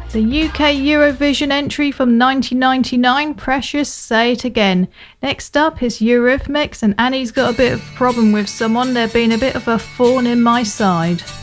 The UK Eurovision entry from 1999, Precious, Say It Again. Next up is Eurythmics, and Annie's got a bit of a problem with someone. They're being a bit of a thorn in my side.